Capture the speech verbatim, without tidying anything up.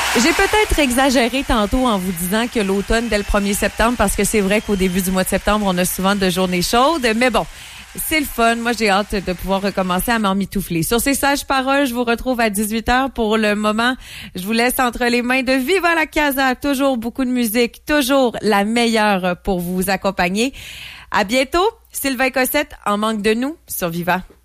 J'ai peut-être exagéré tantôt en vous disant que l'automne dès le premier septembre, parce que c'est vrai qu'au début du mois de septembre, on a souvent de journées chaudes, mais bon, c'est le fun. Moi, j'ai hâte de pouvoir recommencer à m'emmitoufler. Sur ces sages paroles, je vous retrouve à dix-huit heures. Pour le moment, je vous laisse entre les mains de Viva la Casa. Toujours beaucoup de musique, toujours la meilleure pour vous accompagner. À bientôt. Sylvain Cossette en manque de nous sur Viva.